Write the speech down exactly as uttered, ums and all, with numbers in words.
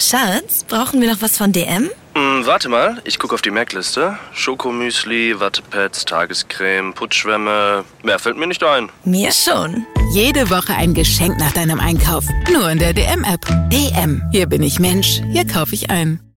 Schatz, brauchen wir noch was von D M? Hm, warte mal, ich gucke auf die Merkliste. Schokomüsli, Wattepads, Tagescreme, Putzschwämme. Mehr fällt mir nicht ein. Mir schon. Jede Woche ein Geschenk nach deinem Einkauf. Nur in der D M-App. D M. Hier bin ich Mensch. Hier kaufe ich ein.